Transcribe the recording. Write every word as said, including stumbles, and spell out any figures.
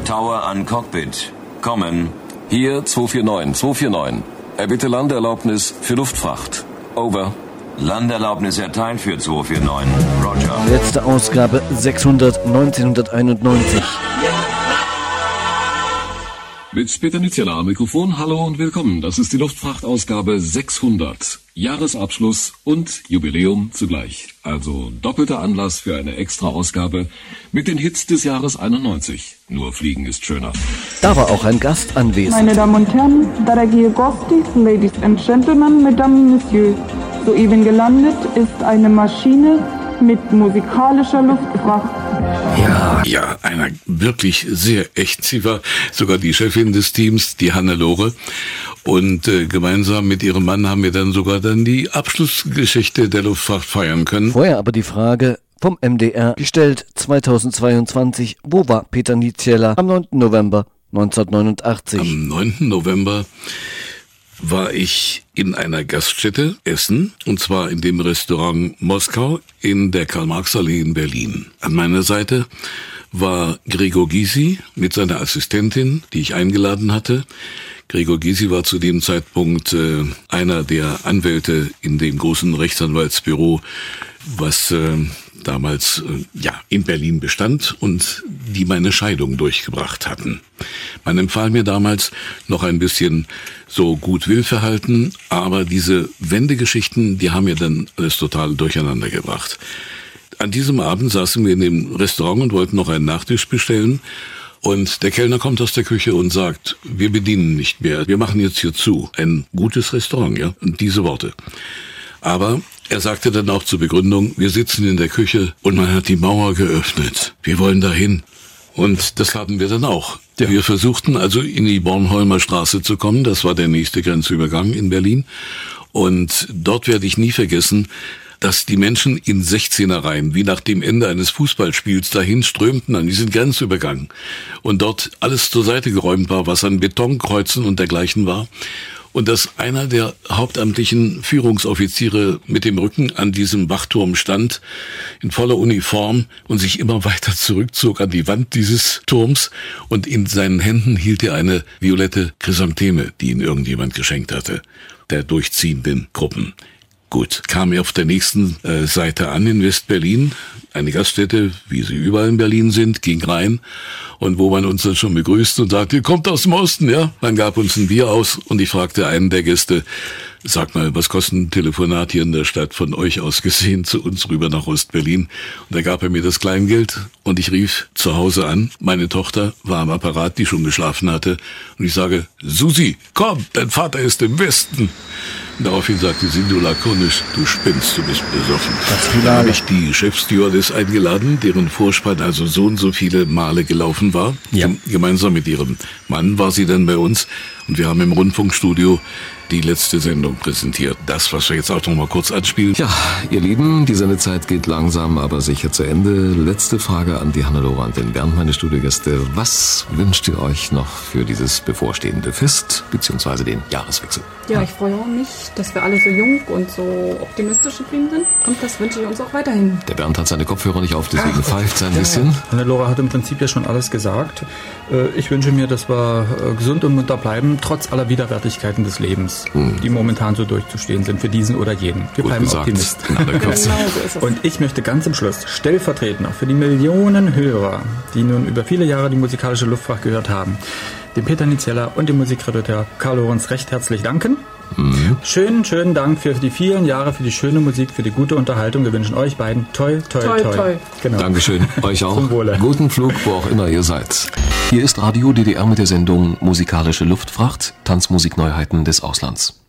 Tower an Cockpit. Kommen. Hier zwei vier neun, zwei vier neun. Erbitte Landeerlaubnis für Luftfracht. Over. Landeerlaubnis erteilt für zwei vier neun. Roger. Letzte Ausgabe sechshundert neunzehnhunderteinundneunzig. Mit Peter Nitzela am Mikrofon, hallo und willkommen. Das ist die Luftfrachtausgabe sechshundert. Jahresabschluss und Jubiläum zugleich. Also doppelter Anlass für eine Extra-Ausgabe mit den Hits des Jahres einundneunzig. Nur Fliegen ist schöner. Da war auch ein Gast anwesend. Meine Damen und Herren, дорогие гости, Ladies and Gentlemen, Mesdames und Messieurs. Soeben gelandet ist eine Maschine mit musikalischer Luftfracht. Ja, ja, einer wirklich sehr echt. Sie war sogar die Chefin des Teams, die Hannelore. Und äh, gemeinsam mit ihrem Mann haben wir dann sogar dann die Abschlussgeschichte der Luftfracht feiern können. Vorher aber die Frage vom M D R gestellt zweitausendzweiundzwanzig. Wo war Peter Nitzela am neunten November neunzehnhundertneunundachtzig? Am neunten November war ich in einer Gaststätte essen, und zwar in dem Restaurant Moskau in der Karl-Marx-Allee in Berlin. An meiner Seite war Gregor Gysi mit seiner Assistentin, die ich eingeladen hatte. Gregor Gysi war zu dem Zeitpunkt äh, einer der Anwälte in dem großen Rechtsanwaltsbüro, was äh, damals äh, ja in Berlin bestand und die meine Scheidung durchgebracht hatten. Man empfahl mir damals noch ein bisschen so Gutwillverhalten, aber diese Wendegeschichten, die haben mir dann alles total durcheinander gebracht. An diesem Abend saßen wir in dem Restaurant und wollten noch einen Nachtisch bestellen. Und der Kellner kommt aus der Küche und sagt, wir bedienen nicht mehr, wir machen jetzt hier zu. Ein gutes Restaurant, ja, und diese Worte. Aber er sagte dann auch zur Begründung, wir sitzen in der Küche und man hat die Mauer geöffnet. Wir wollen dahin. Und das haben wir dann auch. Ja. Wir versuchten also in die Bornholmer Straße zu kommen, das war der nächste Grenzübergang in Berlin. Und dort werde ich nie vergessen, dass die Menschen in Sechzehnerreihen, wie nach dem Ende eines Fußballspiels, dahin strömten an diesen Grenzübergang. Und dort alles zur Seite geräumt war, was an Betonkreuzen und dergleichen war. Und dass einer der hauptamtlichen Führungsoffiziere mit dem Rücken an diesem Wachturm stand, in voller Uniform, und sich immer weiter zurückzog an die Wand dieses Turms. Und in seinen Händen hielt er eine violette Chrysantheme, die ihn irgendjemand geschenkt hatte, der durchziehenden Gruppen. Gut, kam er auf der nächsten äh, Seite an in West-Berlin, eine Gaststätte, wie sie überall in Berlin sind, ging rein, und wo man uns dann schon begrüßt und sagte, ihr kommt aus dem Osten, ja? Man gab uns ein Bier aus und ich fragte einen der Gäste, sag mal, was kostet ein Telefonat hier in der Stadt von euch aus gesehen zu uns rüber nach Ost-Berlin? Und da gab er mir das Kleingeld und ich rief zu Hause an. Meine Tochter war am Apparat, die schon geschlafen hatte, und ich sage, Susi, komm, dein Vater ist im Westen. Und daraufhin sagte sie nur lakonisch, du spinnst, du bist besoffen. Da habe ich die Chefstewardess eingeladen, deren Vorspann also so und so viele Male gelaufen war. Ja. Gemeinsam mit ihrem Mann war sie dann bei uns und wir haben im Rundfunkstudio die letzte Sendung präsentiert. Das, was wir jetzt auch noch mal kurz anspielen. Ja, ihr Lieben, die Sendezeit geht langsam, aber sicher zu Ende. Letzte Frage an die Hannelore und den Bernd, meine Studiogäste. Was wünscht ihr euch noch für dieses bevorstehende Fest, beziehungsweise den Jahreswechsel? Ja, ich freue mich, dass wir alle so jung und so optimistisch geblieben sind. Und das wünsche ich uns auch weiterhin. Der Bernd hat seine Kopfhörer nicht auf, deswegen Ach, pfeift er ein bisschen. Hannelore hat im Prinzip ja schon alles gesagt. Ich wünsche mir, dass wir gesund und munter bleiben, trotz aller Widerwärtigkeiten des Lebens, hm. die momentan so durchzustehen sind für diesen oder jeden. Wir Gut bleiben gesagt. Optimisten. Genau so ist es. Und ich möchte ganz zum Schluss stellvertretend auch für die Millionen Hörer, die nun über viele Jahre die musikalische Luftfracht gehört haben, dem Peter Nitzela und dem Musikredakteur Karl Lorenz recht herzlich danken. Mhm. Schönen, schönen Dank für die vielen Jahre, für die schöne Musik, für die gute Unterhaltung. Wir wünschen euch beiden toi, toi, toi. toi. toi. Genau. Dankeschön. Euch auch. Zum Wohle. Guten Flug, wo auch immer ihr seid. Hier ist Radio D D R mit der Sendung Musikalische Luftfracht, Tanzmusikneuheiten des Auslands.